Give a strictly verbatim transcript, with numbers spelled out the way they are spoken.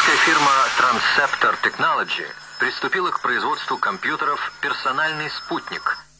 Американская фирма Transceptor Technology приступила к производству компьютеров «Персональный спутник»,